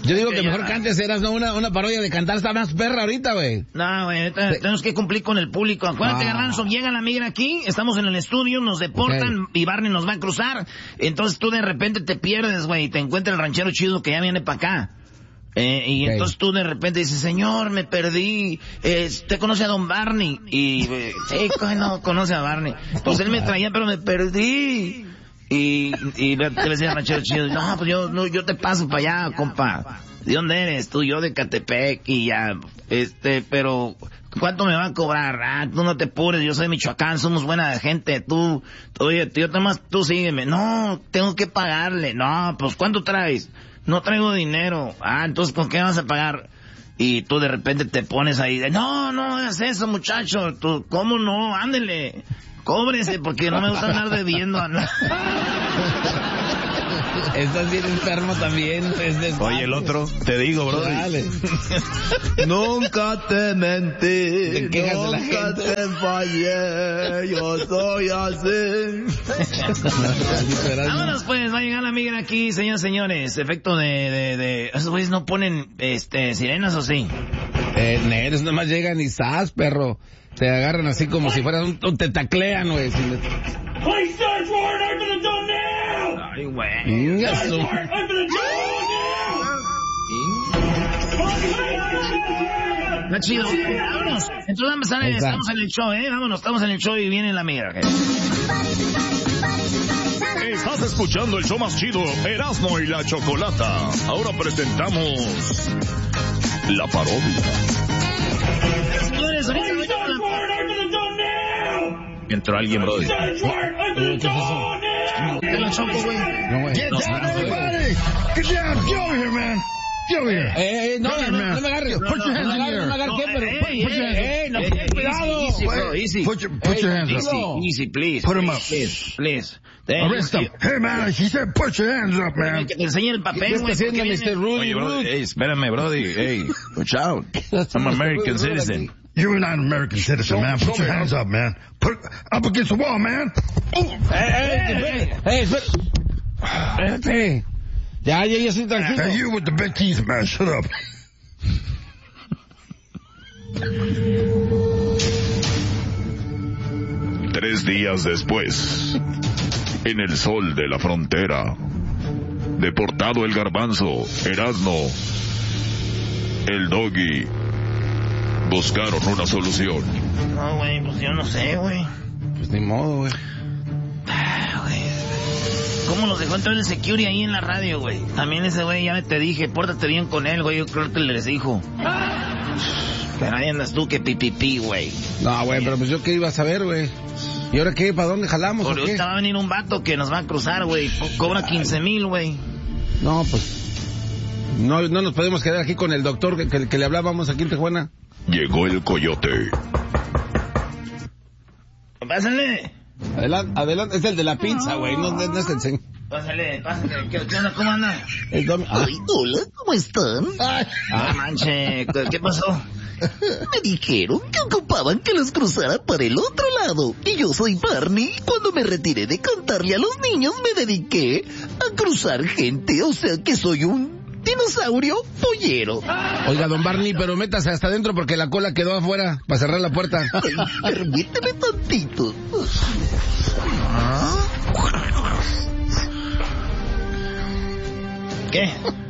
Yo digo que mejor cantes, eras no una parodia de cantar, está más perra ahorita, güey. No, güey, tenemos que cumplir con el público. Acuérdate, Garbanzo, llega la migra aquí, estamos en el estudio, nos deportan y Barney nos va a cruzar. Entonces tú de repente te pierdes, güey, y te encuentra el ranchero chido que ya viene para acá. Entonces tú de repente dices, señor, me perdí, ¿usted conoce a don Barney? Y, sí, no conoce a Barney. Pues él me traía, pero me perdí. Y te decía el ranchero chido, no, pues yo te paso para allá, compa. ¿De dónde eres? Tú, yo de Catepec y ya, pero ¿cuánto me va a cobrar? Ah, tú no te apures, yo soy de Michoacán, somos buena gente, tú sígueme. No, tengo que pagarle. No, pues ¿cuánto traes? No traigo dinero. Ah, entonces ¿con qué vas a pagar? Y tú de repente te pones ahí, no hagas eso, muchacho. Tú, ¿cómo no? Ándele. Cóbrese, porque no me gusta andar debiendo. Estás bien enfermo también. Oye, el otro, te digo, bro. Nunca te mentí, nunca te fallé, yo soy así. Vámonos pues, va a llegar la migra aquí, señores. Efecto de esos güeyes no ponen sirenas, ¿o sí? Esos nomás llegan y ¡zas, perro! Te agarran así como si fueras te taclean, güey. Please search warrant, open the door now! Ay, güey. Search warrant, open the door now! Está chido. Vámonos. Entonces estamos en el show, Vámonos, estamos en el show y viene la migra. Estás escuchando el show más chido, Erasmo y la Chocolata. Ahora presentamos la parodia. Señores, ahorita entró alguien, brody. ¿Qué pasó? ¿Qué la choco, güey? No, güey. Get down, everybody! Get down! Get over here, man! Get over here! No me agarres. Put your hands in the air. No me agarres, pero put your hands up. Cuidado. Easy, bro, easy. Put your hands up. Easy, please. Put 'em up. Please. Arrest him. Hey, man, he said put your hands up, man. Que te enseñe el papel, ¿Qué está güey. haciendo, Mr. Rudy? Oye, brody, espérame, brody. Hey, watch out. I'm an American citizen. You're not an American citizen, man. Put your hands up, man. Put up against the wall, man. Espérate. Ya estoy tranquilo. Hey, you with the big teeth, man. Shut up. Tres días después, en el sol de la frontera, deportado el Garbanzo, Erasmo, el Doggy, buscaron una solución. No, güey, pues yo no sé, güey. Pues ni modo, güey. ¿Cómo los dejó entrar el security ahí en la radio, güey? También ese güey, ya te dije, pórtate bien con él, güey. Yo creo que les dijo. Pero ahí andas tú que pipipi, güey. No, güey, pero pues yo qué iba a saber, güey. ¿Y ahora qué? ¿Para dónde jalamos? Porque ahorita va a venir un vato que nos va a cruzar, güey. Cobra 15,000, güey. No, pues... No nos podemos quedar aquí con el doctor que le hablábamos aquí en Tijuana. Llegó el coyote. Pásale. Adelante, es el de la pizza, güey, no es el señor. Pásale. ¿Qué onda? ¿Cómo anda? Ay, hola, ¿cómo están? No manche, ¿qué pasó? Me dijeron que ocupaban que los cruzara para el otro lado. Y yo soy Barney. Cuando me retiré de cantarle a los niños, me dediqué a cruzar gente. O sea que soy un dinosaurio pollero. Oiga, don Barney, pero métase hasta adentro porque la cola quedó afuera para cerrar la puerta. Ay, permíteme tantito. ¿Qué?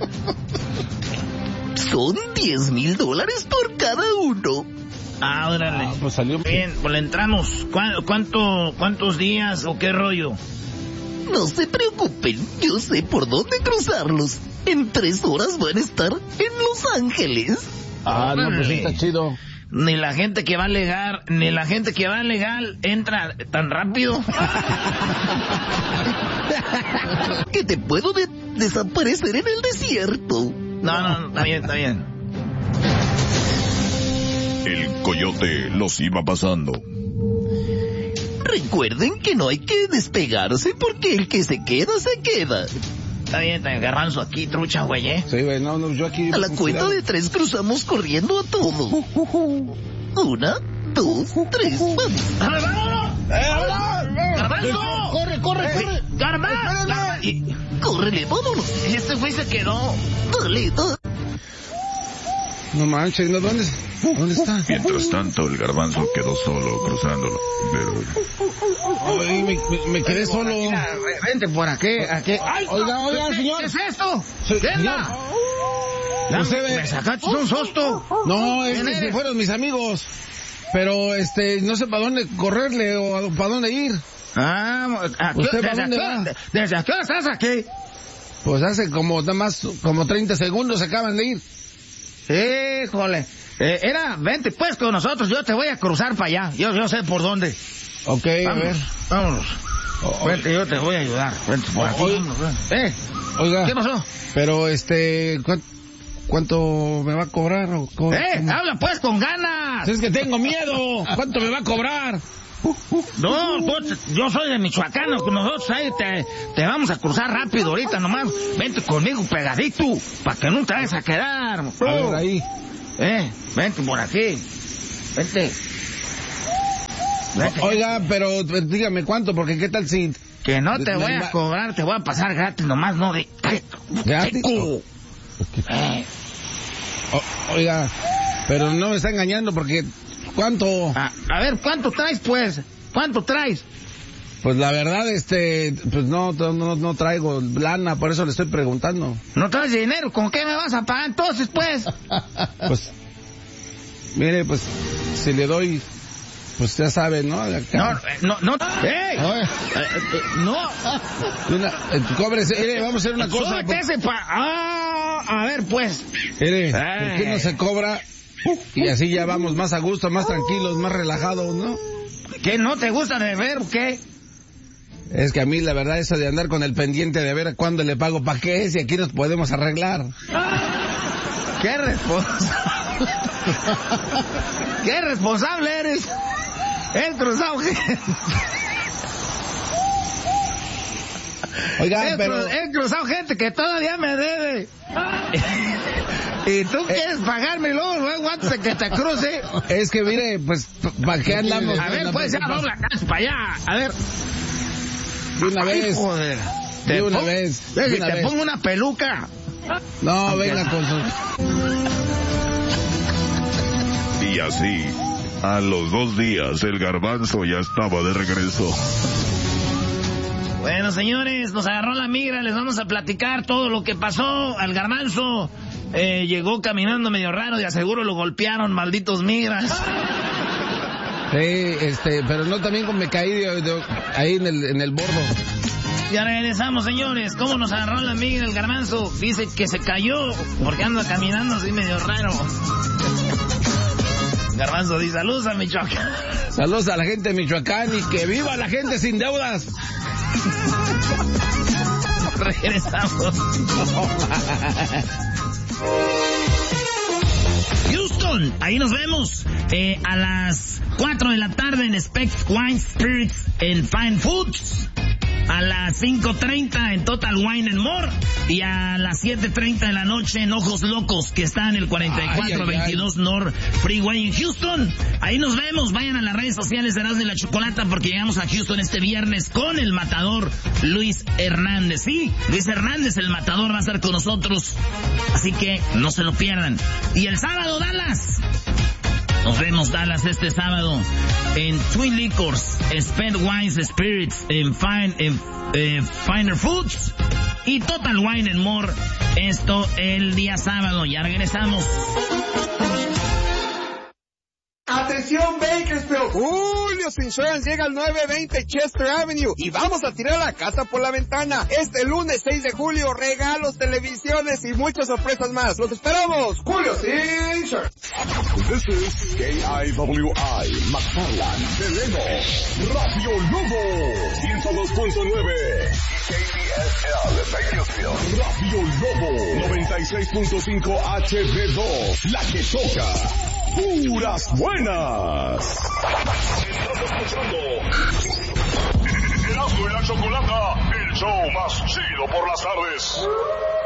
Son $10,000 por cada uno. Ah, órale. Pues salió bien. Pues le entramos. ¿Cuántos días o qué rollo? No se preocupen, yo sé por dónde cruzarlos. En 3 horas van a estar en Los Ángeles. Ah, no, pues está chido. Ni la gente que va legal, entra tan rápido. Que te puedo desaparecer en el desierto. No, está bien. El coyote los iba pasando. Recuerden que no hay que despegarse porque el que se queda, se queda. Está bien, Garbanzo, aquí, trucha, güey, Sí, güey, no, yo aquí... A la cuenta de 3 cruzamos corriendo a todo. 1, 2, 3, ¡vamos! ¡Garbanzo! ¡Corre! ¡Garbanzo! Córrele, vámonos. Este güey se quedó. Dale, dale. No manches, ¿no? ¿Dónde está? Mientras tanto, el garbanzo quedó solo cruzándolo. Pero... Ay, me quedé solo. Mira, vente por aquí. Ay, Oiga, señor. ¿Qué es esto? Sí, ¿Qué señor. anda? Usted ve- Me sacaste un susto. No, es ¿Quién que eres? fueron mis amigos. Pero, no sé para dónde correrle o para dónde ir. ¿Usted para dónde va? ¿Desde a qué hora estás aquí? Pues hace nada más como 30 segundos acaban de ir. Híjole. Vente pues con nosotros, yo te voy a cruzar para allá. Yo sé por dónde. Ok, a ver. Vámonos. Vente, yo te voy a ayudar. Vente por aquí. Oiga. ¿Qué pasó? Pero, ¿cuánto me va a cobrar? ¿O cómo? Habla pues con ganas. Es que tengo miedo. ¿Cuánto me va a cobrar? No, yo soy de Michoacán, nosotros ahí te vamos a cruzar rápido ahorita nomás. Vente conmigo pegadito, para que no te vayas a quedar. A ver, ahí. Vente por aquí. Vente. Oiga, pero dígame cuánto, porque qué tal si... Que no te voy a cobrar, te voy a pasar gratis nomás, no de... ¿Gratis? Oiga, pero no me está engañando porque... ¿Cuánto? A ver, ¿cuánto traes, pues? ¿Cuánto traes? Pues la verdad, pues no traigo lana, por eso le estoy preguntando. ¿No traes dinero? ¿Con qué me vas a pagar entonces, pues? Pues, mire, pues, si le doy, pues ya sabe, ¿no? No. ¡Ey! No. Cóbrese, mire, vamos a hacer una cosa. Súbete ese a ver, pues. Mire, ¿por qué no se cobra? Y así ya vamos más a gusto, más tranquilos, más relajados, ¿no? ¿Qué, no te gusta de ver o qué? Es que a mí la verdad eso de andar con el pendiente de ver cuándo le pago para qué es y aquí nos podemos arreglar. ¡Qué responsable! ¡Qué responsable eres! He cruzado gente. Oiga, pero... He cruzado gente que todavía me debe. ¿Y tú quieres pagarme luego antes de que te cruce? Es que mire, pues, ¿para qué andamos? A ver, pues ya vamos la casa para allá. A ver. De una vez. Joder. De una vez. Te pongo una peluca. No, venga con su... Y así, a los 2 días, el garbanzo ya estaba de regreso. Bueno, señores, nos agarró la migra, les vamos a platicar todo lo que pasó al garbanzo. Llegó caminando medio raro y aseguro lo golpearon, malditos migras. Sí, pero no también me caí ahí en el bordo. Ya regresamos, señores. ¿Cómo nos agarró la migra el garbanzo? Dice que se cayó porque anda caminando así medio raro. Garbanzo dice, saludos a Michoacán. Saludos a la gente de Michoacán y que viva la gente sin deudas. Regresamos. Houston, ahí nos vemos a las 4 de la tarde en Specs Wine Spirits and Fine Foods. A las 5:30 en Total Wine and More. Y a las 7:30 de la noche en Ojos Locos, que está en el 4422 North Freeway en Houston. Ahí nos vemos. Vayan a las redes sociales de Erasmo y la Chocolata porque llegamos a Houston este viernes con el matador Luis Hernández. Sí, Luis Hernández, el matador, va a estar con nosotros. Así que no se lo pierdan. Y el sábado, Dallas. Nos vemos, Dallas, este sábado en Twin Liquors, Spent Wines Spirits, en Finer Foods y Total Wine and More. Esto el día sábado. Ya regresamos. Atención Bakersfield, Julio's Insurance llega al 920 Chester Avenue y vamos a tirar la casa por la ventana. Este lunes 6 de julio, regalos, televisiones y muchas sorpresas más. ¡Los esperamos! Julio's Insurance. This is KIWI, McFarland, Deleno, Radio Lobo, 102.9, KBSL, Bakersfield, Radio Lobo, 96.5 HB2, la que toca. ¡Puras buenas! Estás escuchando Erasmo y la Chocolata, el show más chido por las tardes.